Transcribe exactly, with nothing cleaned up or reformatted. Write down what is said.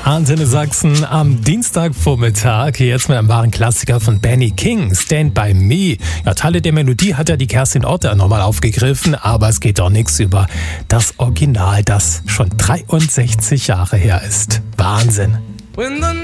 Antenne Sachsen am Dienstagvormittag. Jetzt mit einem wahren Klassiker von Benny King, Stand By Me. Ja, Teile der Melodie hat ja die Kerstin Otter nochmal aufgegriffen, aber es geht doch nichts über das Original, das schon dreiundsechzig Jahre her ist. Wahnsinn.